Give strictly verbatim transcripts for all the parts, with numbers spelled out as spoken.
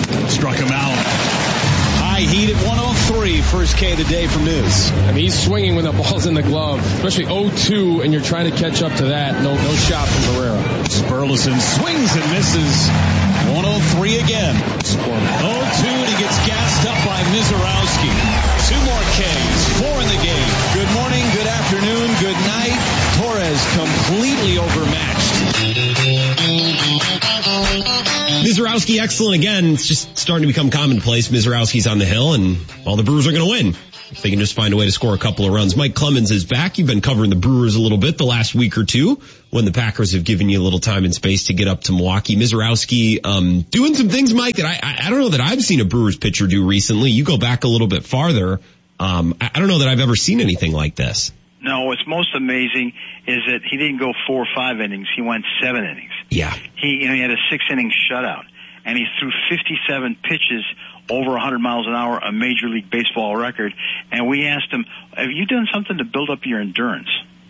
Struck him out. High heat at one oh three. First K today from News. I mean, he's swinging when the ball's in the glove, especially oh two, and you're trying to catch up to that. No, no shot from Barrera. Burleson swings and misses. one oh three again. oh two, and he gets gassed up by Mizorowski. Two more Ks, four in the game. Good morning, good afternoon, good night. Torres completely overmatched. Mizorowski excellent again. It's just starting to become commonplace. Mizorowski's on the hill, and all the Brewers are going to win if they can just find a way to score a couple of runs. Mike Clemens is back. You've been covering the Brewers a little bit the last week or two when the Packers have given you a little time and space to get up to Milwaukee. Mizorowski um, doing some things, Mike, that I, I don't know that I've seen a Brewers pitcher do recently. You go back a little bit farther. Um, I, I don't know that I've ever seen anything like this. No, what's most amazing is that he didn't go four or five innings. He went seven innings. Yeah. He, you know, he had a six-inning shutout, and he threw fifty-seven pitches over one hundred miles an hour, a Major League Baseball record. And we asked him, have you done something to build up your endurance?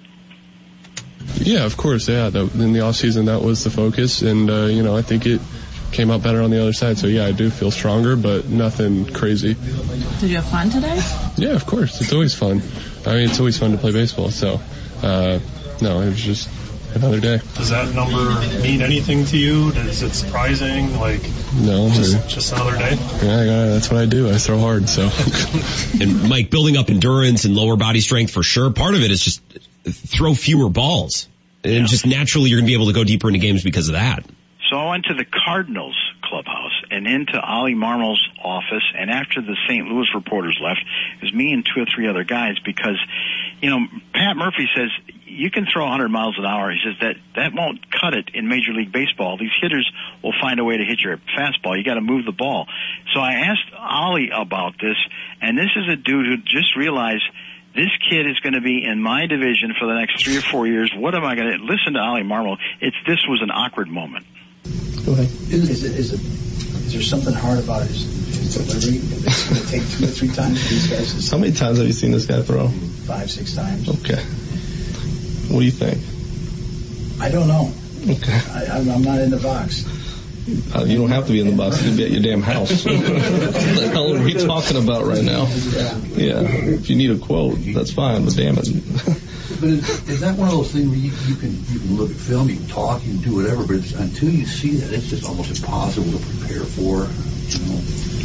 Yeah, of course, yeah. That, in the off season, that was the focus, and, uh, you know, I think it came out better on the other side. So, yeah, I do feel stronger, but nothing crazy. Did you have fun today? Yeah, of course. It's always fun. I mean, it's always fun to play baseball. So, uh, no, it was just another day. Does that number mean anything to you? Is it surprising? Like, no, just, just another day? Yeah, yeah, that's what I do. I throw hard, so. And Mike, building up endurance and lower body strength for sure. Part of it is just throw fewer balls. And yeah. just naturally you're going to be able to go deeper into games because of that. So I went to the Cardinals clubhouse and into Ollie Marmol's office, and after the Saint Louis reporters left, it was me and two or three other guys because, you know, Pat Murphy says you can throw one hundred miles an hour. He says that that won't cut it in Major League Baseball. These hitters will find a way to hit your fastball. You got to move the ball. So I asked Ollie about this, and this is a dude who just realized this kid is going to be in my division for the next three or four years. What am I going to listen to Ollie Marmol? It's this was an awkward moment. Go ahead. Is, is, it, is, it, is there something hard about his, his delivery? It's going to take two or three times for these guys. How many times have you seen this guy throw? Five, six times. Okay. What do you think? I don't know. Okay. I, I'm, I'm not in the box. Uh, you don't have to be in the box. You can be at your damn house. What the hell are we talking about right now? Yeah. Yeah. If you need a quote, that's fine, but damn it. But is, is that one of those things where you, you can you can look at film, you can talk, you can do whatever, but it's, until you see that, it's just almost impossible to prepare for. You know.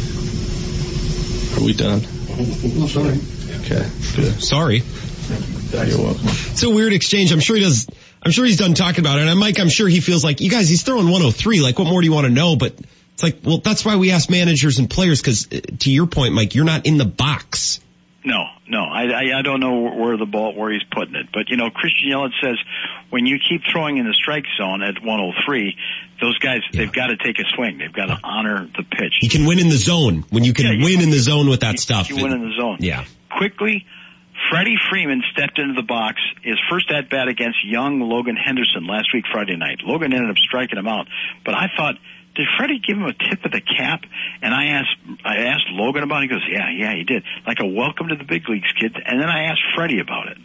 Are we done? No, sorry. Okay. Good. Sorry. You're welcome. It's a weird exchange. I'm sure he does. I'm sure he's done talking about it. And Mike, I'm sure he feels like, you guys, he's throwing one oh three. Like, what more do you want to know? But it's like, well, that's why we ask managers and players, because to your point, Mike, you're not in the box. No, no, I, I, I don't know where the ball, where he's putting it. But, you know, Christian Yelich says when you keep throwing in the strike zone at one oh three, those guys, yeah. they've got to take a swing. They've got to honor the pitch. You can win in the zone. When you can yeah, win you, in the zone with that you, stuff. You win in the zone. Yeah. Quickly, Freddie Freeman stepped into the box, his first at-bat against young Logan Henderson last week Friday night. Logan ended up striking him out. But I thought, did Freddie give him a tip of the cap? And I asked I asked Logan about it. He goes, yeah, yeah, he did. Like a welcome to the big leagues, kid. And then I asked Freddie about it.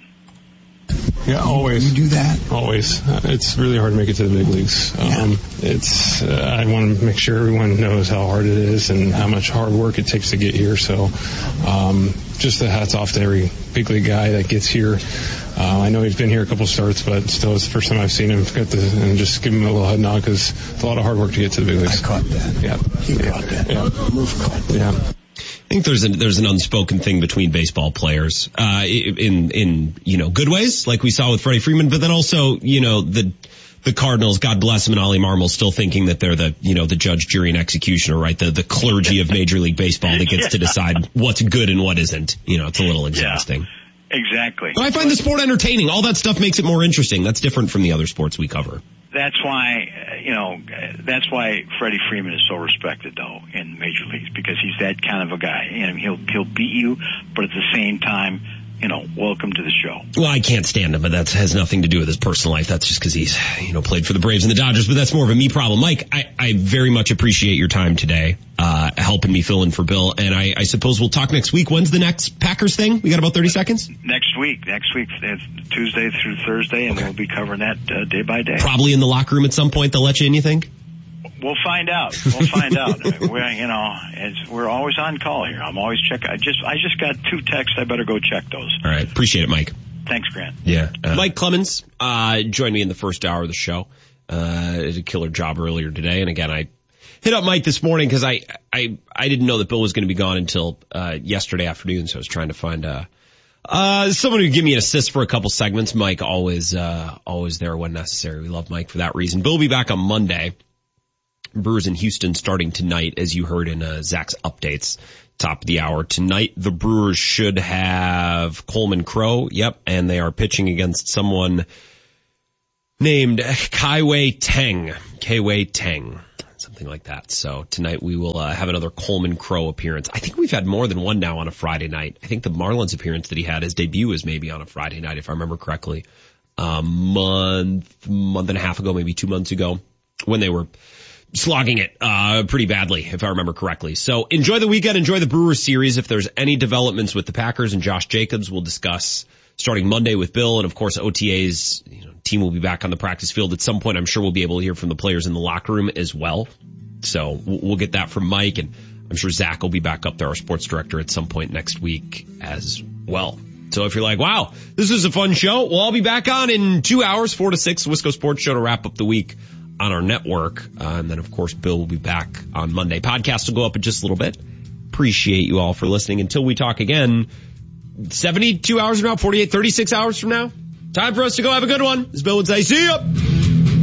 Yeah, always. You do that? Always. Uh, it's really hard to make it to the big leagues. Um, yeah. It's, uh, I want to make sure everyone knows how hard it is and how much hard work it takes to get here. So, um, just the hats off to every big league guy that gets here. Uh, I know he's been here a couple starts, but still it's the first time I've seen him get the, and just give him a little head nod because it's a lot of hard work to get to the big leagues. I caught that. Yeah. He yeah. caught that. Yeah. Roof caught that. Yeah. I think there's an there's an unspoken thing between baseball players, uh, in in you know good ways, like we saw with Freddie Freeman, but then also you know the the Cardinals, God bless them, and Ollie Marmol still thinking that they're the you know the judge, jury, and executioner, right? The the clergy of Major League Baseball that gets yeah. to decide what's good and what isn't. You know, it's a little exhausting. Yeah. Exactly. But I find the sport entertaining. All that stuff makes it more interesting. That's different from the other sports we cover. That's why, uh, you know, that's why Freddie Freeman is so respected, though, in major leagues, because he's that kind of a guy. You know, he'll he'll beat you, but at the same time, you know, welcome to the show. Well, I can't stand him, but that has nothing to do with his personal life. That's just because he's, you know, played for the Braves and the Dodgers, but that's more of a me problem. Mike, I, I very much appreciate your time today, uh, helping me fill in for Bill, and I, I suppose we'll talk next week. When's the next Packers thing? We got about thirty seconds? Next week. Next week, Tuesday through Thursday, and okay. we'll be covering that uh, day by day. Probably in the locker room at some point they'll let you in, you think? We'll find out. We'll find out. We're, you know, it's, we're always on call here. I'm always checking. I just, I just got two texts. I better go check those. All right. Appreciate it, Mike. Thanks, Grant. Yeah. Uh, Mike Clemens, uh, joined me in the first hour of the show. Uh, did a killer job earlier today. And again, I hit up Mike this morning because I, I, I didn't know that Bill was going to be gone until, uh, yesterday afternoon. So I was trying to find, uh, uh, someone who would give me an assist for a couple segments. Mike always, uh, always there when necessary. We love Mike for that reason. Bill will be back on Monday. Brewers in Houston starting tonight, as you heard in, uh, Zach's updates. Top of the hour tonight, the Brewers should have Coleman Crow. Yep. And they are pitching against someone named Kai-Wei Teng. Kai-Wei Teng. Something like that. So tonight we will uh, have another Coleman Crow appearance. I think we've had more than one now on a Friday night. I think the Marlins appearance that he had, his debut was maybe on a Friday night, if I remember correctly. A month, month and a half ago, maybe two months ago, when they were slogging it uh pretty badly, if I remember correctly. So enjoy the weekend, enjoy the Brewers series. If there's any developments with the Packers and Josh Jacobs, we'll discuss starting Monday with Bill. And of course, O T A's you know, team will be back on the practice field at some point. I'm sure we'll be able to hear from the players in the locker room as well. So we'll get that from Mike, and I'm sure Zach will be back up there, our sports director, at some point next week as well. So if you're like, wow, this is a fun show, well, I'll be back on in two hours, four to six, Wisco Sports Show to wrap up the week on our network. Uh, and then, of course, Bill will be back on Monday. Podcast will go up in just a little bit. Appreciate you all for listening. Until we talk again, seventy-two hours from now, forty-eight, thirty-six hours from now, time for us to go have a good one. As Bill would say, see ya!